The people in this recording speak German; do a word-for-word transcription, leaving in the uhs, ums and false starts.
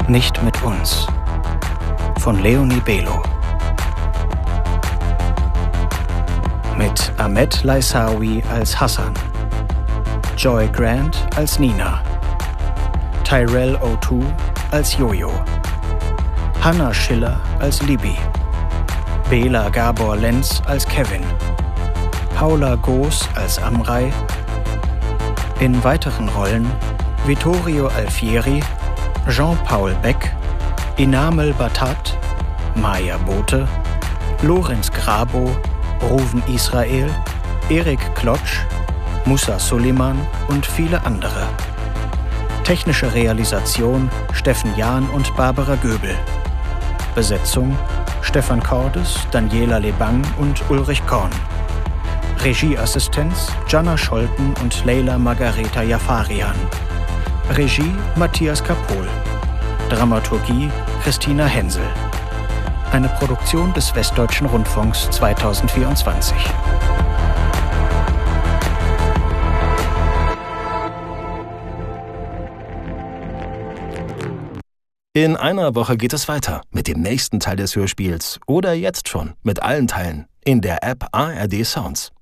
Nicht mit uns von Leonie Belo. Mit Ahmed Laisawi als Hassan, Joy Grant als Nina, Tyrell O'Toole als Jojo, Hannah Schiller als Libby, Bela Gabor Lenz als Kevin, Paula Goos als Amrei. In weiteren Rollen Vittorio Alfieri, Jean-Paul Beck, Inamel Batat, Maya Bote, Lorenz Grabo, Ruven Israel, Erik Klotsch, Musa Suleiman und viele andere. Technische Realisation Steffen Jahn und Barbara Göbel. Besetzung Stefan Cordes, Daniela Lebang und Ulrich Korn. Regieassistenz Jana Scholten und Leila Margareta Jafarian. Regie Matthias Kapohl. Dramaturgie Christina Hensel. Eine Produktion des Westdeutschen Rundfunks zweitausendvierundzwanzig. In einer Woche geht es weiter mit dem nächsten Teil des Hörspiels oder jetzt schon mit allen Teilen in der App A R D Sounds.